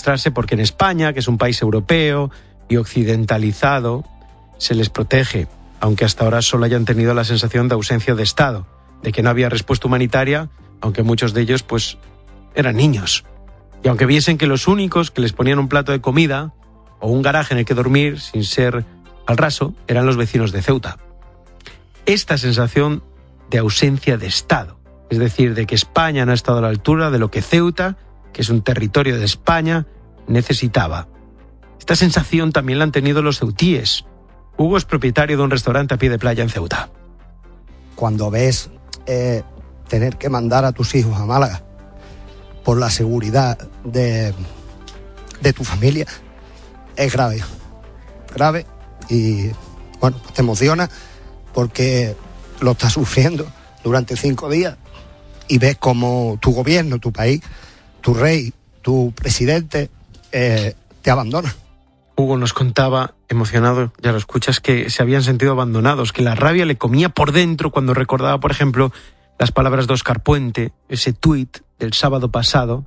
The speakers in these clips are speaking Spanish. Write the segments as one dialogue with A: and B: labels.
A: demostrarse porque en España, que es un país europeo y occidentalizado, se les protege, aunque hasta ahora solo hayan tenido la sensación de ausencia de Estado, de que no había respuesta humanitaria, aunque muchos de ellos pues eran niños. Y aunque viesen que los únicos que les ponían un plato de comida o un garaje en el que dormir sin ser al raso eran los vecinos de Ceuta. Esta sensación de ausencia de Estado, es decir, de que España no ha estado a la altura de lo que Ceuta, que es un territorio de España, necesitaba. Esta sensación también la han tenido los ceutíes. Hugo es propietario de un restaurante a pie de playa en Ceuta.
B: Cuando ves tener que mandar a tus hijos a Málaga por la seguridad de tu familia, es grave. Grave y, bueno, te emociona porque lo estás sufriendo durante 5 días y ves como tu gobierno, tu país, tu rey, tu presidente te abandona.
A: Hugo nos contaba, emocionado, ya lo escuchas, que se habían sentido abandonados, que la rabia le comía por dentro cuando recordaba, por ejemplo, las palabras de Óscar Puente, ese tuit del sábado pasado,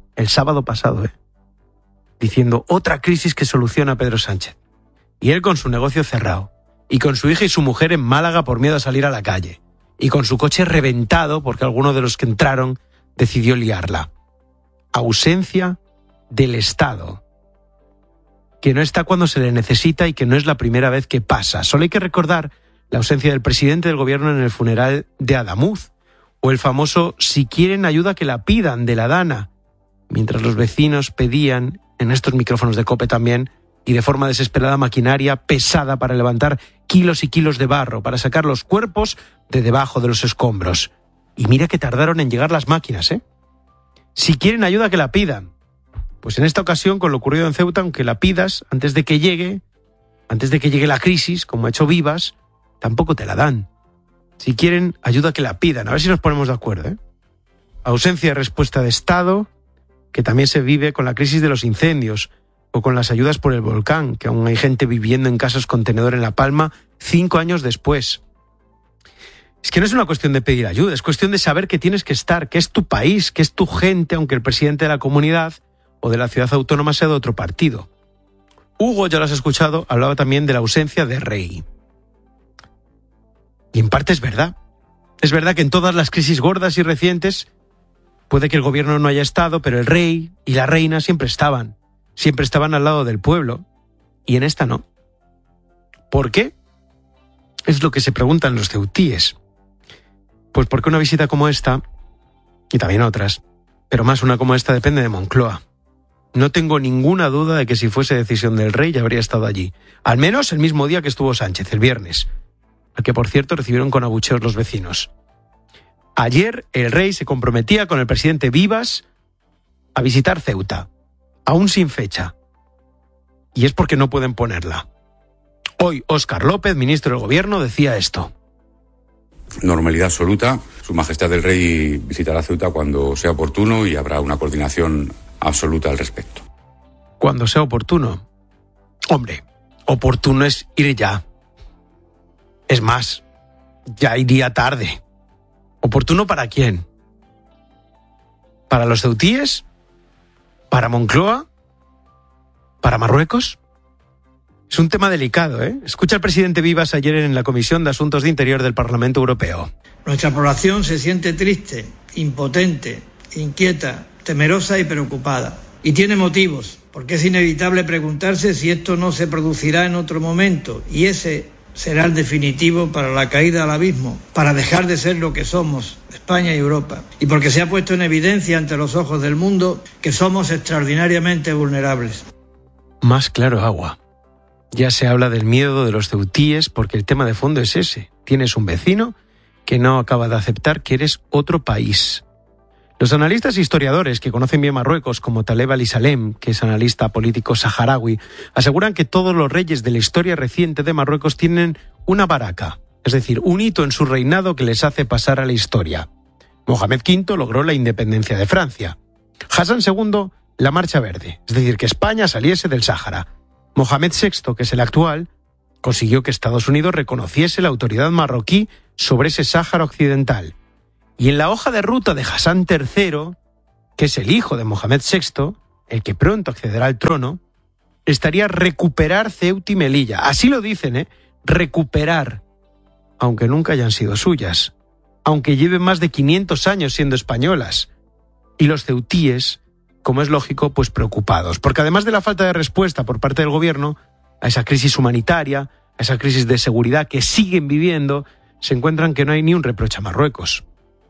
A: diciendo otra crisis que soluciona Pedro Sánchez. Y él con su negocio cerrado, y con su hija y su mujer en Málaga por miedo a salir a la calle, y con su coche reventado porque alguno de los que entraron decidió liarla. Ausencia del Estado, que no está cuando se le necesita y que no es la primera vez que pasa. Solo hay que recordar la ausencia del presidente del gobierno en el funeral de Adamuz, o el famoso "si quieren ayuda que la pidan" de la Dana, mientras los vecinos pedían, en estos micrófonos de COPE también, y de forma desesperada, maquinaria pesada para levantar kilos y kilos de barro, para sacar los cuerpos de debajo de los escombros. Y mira que tardaron en llegar las máquinas, ¿eh? Si quieren ayuda que la pidan. Pues en esta ocasión, con lo ocurrido en Ceuta, aunque la pidas antes de que llegue la crisis, como ha hecho Vivas, tampoco te la dan. Si quieren ayuda que la pidan. A ver si nos ponemos de acuerdo, ¿eh? Ausencia de respuesta de Estado, que también se vive con la crisis de los incendios o con las ayudas por el volcán, que aún hay gente viviendo en casas contenedor en La Palma 5 años después. Es que no es una cuestión de pedir ayuda, es cuestión de saber que tienes que estar, que es tu país, que es tu gente, aunque el presidente de la comunidad o de la ciudad autónoma sea de otro partido. Hugo, ya lo has escuchado, hablaba también de la ausencia de rey. Y en parte es verdad. Es verdad que en todas las crisis gordas y recientes puede que el gobierno no haya estado, pero el rey y la reina siempre estaban al lado del pueblo, y en esta no. ¿Por qué? Es lo que se preguntan los ceutíes. Pues porque una visita como esta, y también otras, pero más una como esta, depende de Moncloa. No tengo ninguna duda de que si fuese decisión del rey ya habría estado allí. Al menos el mismo día que estuvo Sánchez, el viernes, al que por cierto recibieron con abucheos los vecinos. Ayer el rey se comprometía con el presidente Vivas a visitar Ceuta, aún sin fecha. Y es porque no pueden ponerla. Hoy Óscar López, ministro del Gobierno, decía esto.
C: Normalidad absoluta. Su Majestad el Rey visitará Ceuta cuando sea oportuno y habrá una coordinación absoluta al respecto.
A: Cuando sea oportuno. Hombre, oportuno es ir ya. Es más, ya iría tarde. ¿Oportuno para quién? ¿Para los ceutíes? ¿Para Moncloa? ¿Para Marruecos? Es un tema delicado, ¿eh? Escucha al presidente Vivas ayer en la Comisión de Asuntos de Interior del Parlamento Europeo.
D: Nuestra población se siente triste, impotente, inquieta, temerosa y preocupada. Y tiene motivos, porque es inevitable preguntarse si esto no se producirá en otro momento, y ese será el definitivo para la caída al abismo, para dejar de ser lo que somos, España y Europa, y porque se ha puesto en evidencia ante los ojos del mundo que somos extraordinariamente vulnerables.
A: Más claro agua. Ya se habla del miedo de los ceutíes porque el tema de fondo es ese. Tienes un vecino que no acaba de aceptar que eres otro país. Los analistas e historiadores que conocen bien Marruecos, como Taleb Ali-Salem, que es analista político saharaui, aseguran que todos los reyes de la historia reciente de Marruecos tienen una baraka, es decir, un hito en su reinado que les hace pasar a la historia. Mohamed V logró la independencia de Francia. Hassan II, la Marcha Verde, es decir, que España saliese del Sáhara. Mohamed VI, que es el actual, consiguió que Estados Unidos reconociese la autoridad marroquí sobre ese Sáhara occidental. Y en la hoja de ruta de Hassan III, que es el hijo de Mohamed VI, el que pronto accederá al trono, estaría recuperar Ceuta y Melilla. Así lo dicen, recuperar, aunque nunca hayan sido suyas, aunque lleven más de 500 años siendo españolas. Y los ceutíes, como es lógico, pues preocupados, porque además de la falta de respuesta por parte del gobierno a esa crisis humanitaria, a esa crisis de seguridad que siguen viviendo, se encuentran que no hay ni un reproche a Marruecos.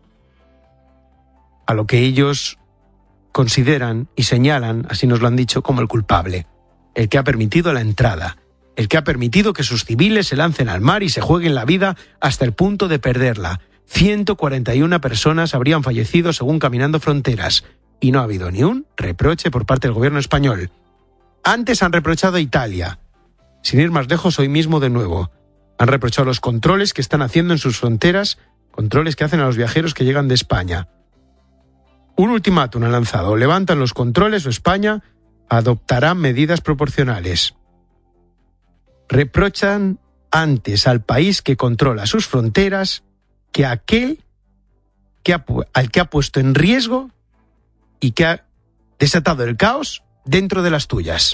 A: A lo que ellos consideran y señalan, así nos lo han dicho, como el culpable, el que ha permitido la entrada, el que ha permitido que sus civiles se lancen al mar y se jueguen la vida hasta el punto de perderla. 141 personas habrían fallecido según Caminando Fronteras, y no ha habido ni un reproche por parte del gobierno español. Antes han reprochado a Italia. Sin ir más lejos, hoy mismo de nuevo. Han reprochado los controles que están haciendo en sus fronteras, controles que hacen a los viajeros que llegan de España. Un ultimátum han lanzado: o levantan los controles o España adoptará medidas proporcionales. Reprochan antes al país que controla sus fronteras que a aquel al que ha puesto en riesgo y que ha desatado el caos dentro de las tuyas.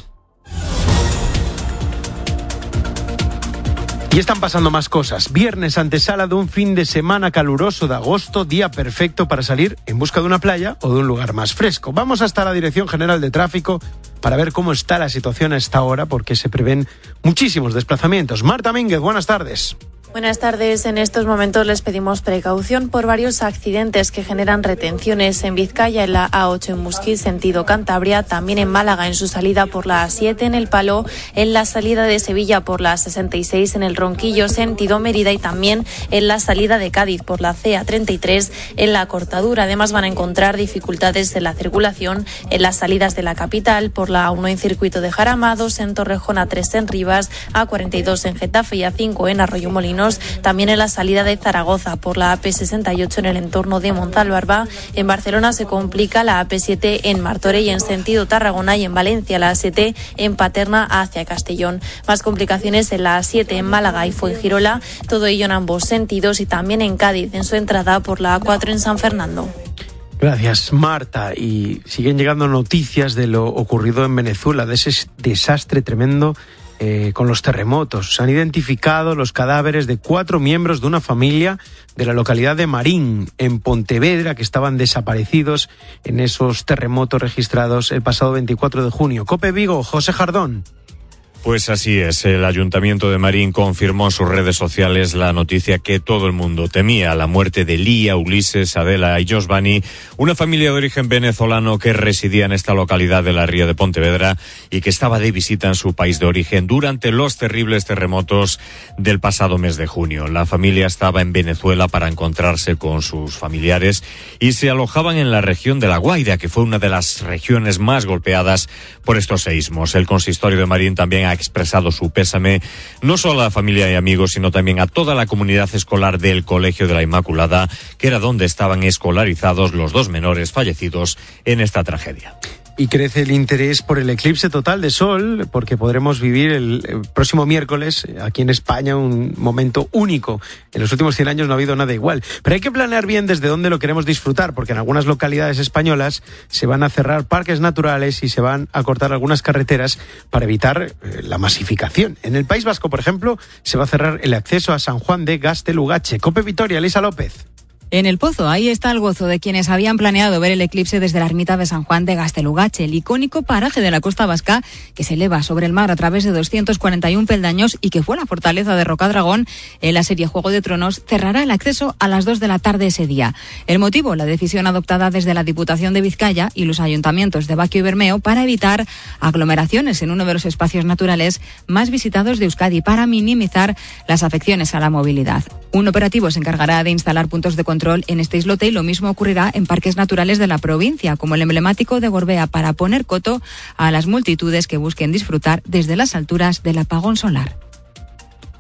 A: Y están pasando más cosas. Viernes, antesala de un fin de semana caluroso de agosto, día perfecto para salir en busca de una playa o de un lugar más fresco. Vamos hasta la Dirección General de Tráfico para ver cómo está la situación a esta hora, porque se prevén muchísimos desplazamientos. Marta Mínguez, buenas tardes.
E: Buenas tardes. En estos momentos les pedimos precaución por varios accidentes que generan retenciones en Vizcaya, en la A8 en Musquí, sentido Cantabria, también en Málaga en su salida por la A7 en El Palo, en la salida de Sevilla por la A66 en El Ronquillo, sentido Mérida, y también en la salida de Cádiz por la CA33 en la Cortadura. Además van a encontrar dificultades en la circulación en las salidas de la capital por la A1 en Circuito de Jaramados, en Torrejón, A3 en Rivas, A42 en Getafe y A5 en Arroyo Molinos. También en la salida de Zaragoza por la AP68 en el entorno de Montalbarba. En Barcelona se complica la AP7 en Martorell en sentido Tarragona, y en Valencia la A7 en Paterna hacia Castellón. Más complicaciones en la A7 en Málaga y Fuengirola, todo ello en ambos sentidos, y también en Cádiz en su entrada por la A4 en San Fernando.
A: Gracias, Marta. Y siguen llegando noticias de lo ocurrido en Venezuela, de ese desastre tremendo con los terremotos. Se han identificado los cadáveres de 4 miembros de una familia de la localidad de Marín, en Pontevedra, que estaban desaparecidos en esos terremotos registrados el pasado 24 de junio. COPE Vigo, José Jardón.
F: Pues así es, el Ayuntamiento de Marín confirmó en sus redes sociales la noticia que todo el mundo temía: la muerte de Lía, Ulises, Adela y Josvani, una familia de origen venezolano que residía en esta localidad de la Ría de Pontevedra y que estaba de visita en su país de origen durante los terribles terremotos del pasado mes de junio. La familia estaba en Venezuela para encontrarse con sus familiares y se alojaban en la región de La Guaira, que fue una de las regiones más golpeadas por estos seísmos. El consistorio de Marín también ha expresado su pésame no solo a la familia y amigos, sino también a toda la comunidad escolar del Colegio de la Inmaculada, que era donde estaban escolarizados los 2 menores fallecidos en esta tragedia.
A: Y crece el interés por el eclipse total de sol, porque podremos vivir el próximo miércoles aquí en España un momento único. En los últimos 100 años no ha habido nada igual. Pero hay que planear bien desde dónde lo queremos disfrutar, porque en algunas localidades españolas se van a cerrar parques naturales y se van a cortar algunas carreteras para evitar la masificación. En el País Vasco, por ejemplo, se va a cerrar el acceso a San Juan de Gaztelugatxe. COPE Vitoria, Elisa López.
G: En El Pozo, ahí está el gozo de quienes habían planeado ver el eclipse desde la ermita de San Juan de Gaztelugatxe, el icónico paraje de la costa vasca que se eleva sobre el mar a través de 241 peldaños y que fue la fortaleza de Rocadragón en la serie Juego de Tronos. Cerrará el acceso a las 2 de la tarde ese día. El motivo: la decisión adoptada desde la Diputación de Vizcaya y los ayuntamientos de Baquio y Bermeo para evitar aglomeraciones en uno de los espacios naturales más visitados de Euskadi, para minimizar las afecciones a la movilidad. Un operativo se encargará de instalar puntos de control en este islote, y lo mismo ocurrirá en parques naturales de la provincia, como el emblemático de Gorbea, para poner coto a las multitudes que busquen disfrutar desde las alturas del apagón solar.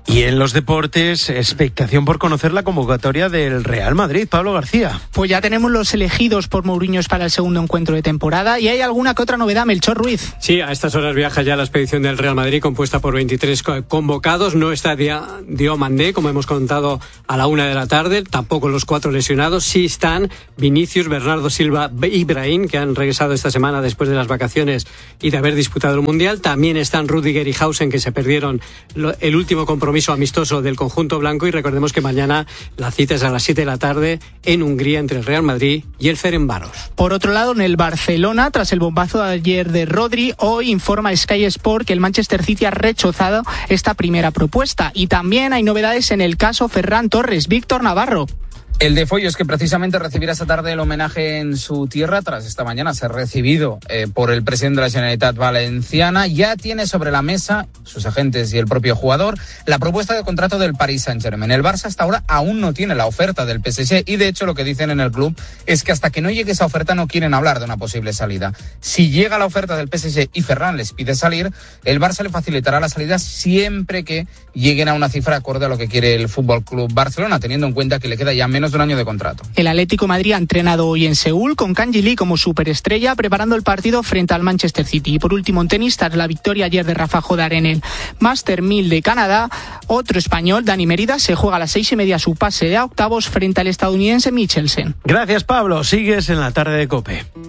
A: Y en los deportes, expectación por conocer la convocatoria del Real Madrid. Pablo García.
H: Pues ya tenemos los elegidos por Mourinho para el segundo encuentro de temporada y hay alguna que otra novedad, Melchor Ruiz.
I: Sí, a estas horas viaja ya la expedición del Real Madrid compuesta por 23 convocados. No está Diomandé, como hemos contado, a la 1 de la tarde. Tampoco los 4 lesionados. Sí están Vinicius, Bernardo Silva y Brahim, que han regresado esta semana después de las vacaciones y de haber disputado el Mundial. También están Rüdiger y Hausen, que se perdieron el último compromiso amistoso del conjunto blanco, y recordemos que mañana la cita es a las 7 de la tarde en Hungría entre el Real Madrid y el Ferencváros.
H: Por otro lado, en el Barcelona, tras el bombazo de ayer de Rodri, hoy informa Sky Sport que el Manchester City ha rechazado esta primera propuesta. Y también hay novedades en el caso Ferran Torres. Víctor Navarro.
J: El de Follos, que precisamente recibirá esta tarde el homenaje en su tierra, tras esta mañana ser recibido por el presidente de la Generalitat Valenciana, ya tiene sobre la mesa, sus agentes y el propio jugador, la propuesta de contrato del Paris Saint-Germain. El Barça hasta ahora aún no tiene la oferta del PSG y de hecho lo que dicen en el club es que hasta que no llegue esa oferta no quieren hablar de una posible salida. Si llega la oferta del PSG y Ferran les pide salir, el Barça le facilitará la salida siempre que lleguen a una cifra acorde a lo que quiere el Fútbol Club Barcelona, teniendo en cuenta que le queda ya menos de un año de contrato.
H: El Atlético de Madrid ha entrenado hoy en Seúl con Kanji Lee como superestrella, preparando el partido frente al Manchester City. Y por último, en tenis, tras la victoria ayer de Rafa Jodar en el Master 1000 de Canadá, otro español, Dani Mérida, se juega a las 6:30 su pase de octavos frente al estadounidense Michelsen.
A: Gracias, Pablo. Sigues en la tarde de COPE.